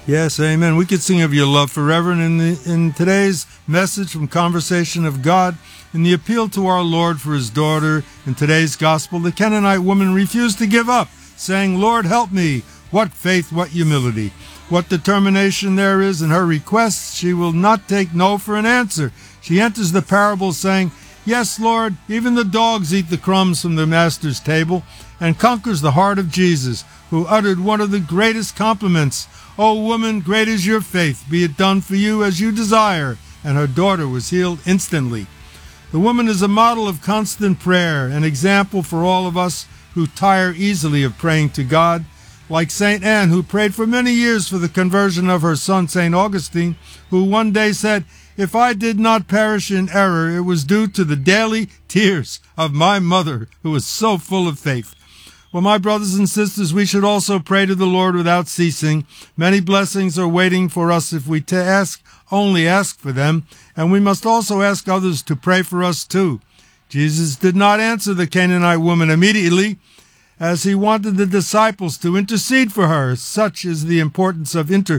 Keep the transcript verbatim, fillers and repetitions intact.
Yes, amen. We could sing of your love forever. And in, the, in today's message from Conversation of God, in the appeal to our Lord for his daughter, in today's gospel, the Canaanite woman refused to give up, saying, Lord, help me. What faith, what humility, what determination there is in her requests. She will not take no for an answer. She enters the parable saying, Yes, Lord, even the dogs eat the crumbs from the master's table, and conquers the heart of Jesus, who uttered one of the greatest compliments. O woman, great is your faith. Be it done for you as you desire. And her daughter was healed instantly. The woman is a model of constant prayer, an example for all of us who tire easily of praying to God. Like Saint Anne, who prayed for many years for the conversion of her son, Saint Augustine, who one day said, If I did not perish in error, it was due to the daily tears of my mother, who was so full of faith. Well, my brothers and sisters, we should also pray to the Lord without ceasing. Many blessings are waiting for us if we to ask, only ask for them, and we must also ask others to pray for us too. Jesus did not answer the Canaanite woman immediately, as he wanted the disciples to intercede for her. Such is the importance of inter